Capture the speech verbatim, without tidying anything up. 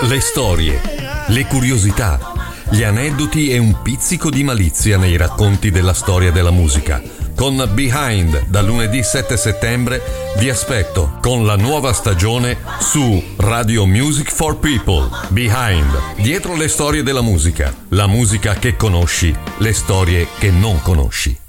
Le storie, le curiosità, gli aneddoti e un pizzico di malizia nei racconti della storia della musica. Con Behind, da lunedì sette settembre, vi aspetto con la nuova stagione su Radio Music for People. Behind, dietro le storie della musica. La musica che conosci, le storie che non conosci.